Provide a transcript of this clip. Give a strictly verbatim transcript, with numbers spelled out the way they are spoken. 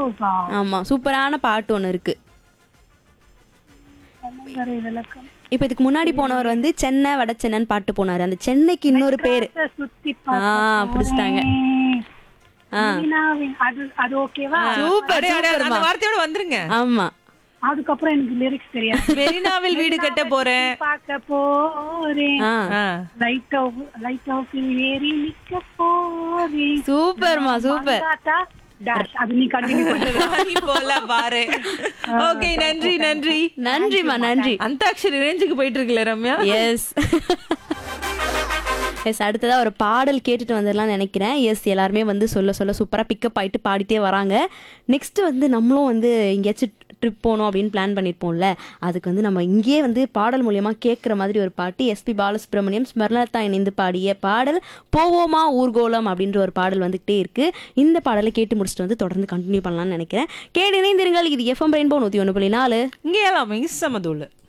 ஹவுஸா? ஆமா, சூப்பரான பாட்டு ஒண்ணு இருக்கு. கலங்கரை விளக்கம். இப்ப இதுக்கு முன்னாடி போனவர் வந்து சென்னை வட சென்னைன்னு பாட்டு போனாரு. அந்த சென்னைக்கு இன்னொரு பேரு. சுத்தி ஆ, புடிச்சிட்டாங்க. ஆ, பார்த்து அது அது ஓகேவா? சூப்பர் அடே, அடே, அந்த சூப்பர்மா. வார்த்தையோட வந்துருங்க. ஆமா, அதுக்கப்புறம் எனக்கு லிரிக்ஸ் தெரியாது. மெரினாவில் வீடு கட்ட போறேன். பார்க்க போறேன். ஆ, ஆ. லைட் ஹவுஸ் லைட் ஹவுஸில் ஏறி நிக்க போறேன். சூப்பர்மா சூப்பர். மங்காத்தா dash. அது நீ கண்டினியூ பண்ணு. ராணி போல பாரு. ஓகே, நன்றி நன்றி நன்றிமா நன்றி. அந்தாக்ஷரி ரேஞ்சுக்கு போயிட்டு இருக்குல்ல ரம்யா. எஸ் எஸ் அடுத்ததா ஒரு பாடல் கேட்டுட்டு வந்துடலாம் நினைக்கிறேன். எஸ் எல்லாருமே வந்து சொல்ல சொல்ல சூப்பராக பிக்கப் ஆகிட்டு பாடிட்டே வராங்க. நெக்ஸ்ட் வந்து நம்மளும் வந்து எங்கேயாச்சும் ட்ரிப் போகணும் அப்படின்னு பிளான் பண்ணியிருப்போம்ல, அதுக்கு வந்து நம்ம இங்கேயே வந்து பாடல் மூலியமாக கேட்குற மாதிரி ஒரு பாட்டு எஸ்பி பாலசுப்ரமணியம் ஸ்மரணலதா இணைந்து பாடிய பாடல் போவோமா ஊர்கோலம் அப்படின்ற ஒரு பாடல் வந்துகிட்டே இருக்கு. இந்த பாடலை கேட்டு முடிச்சுட்டு வந்து தொடர்ந்து கண்டினியூ பண்ணலாம்னு நினைக்கிறேன். கேட்டு இணைந்திருங்கள். இது எஃப்எம் ரெயின்போ நூற்றி ஒன்று புள்ளி நாலு. இங்கே எல்லாமே சமதூள்.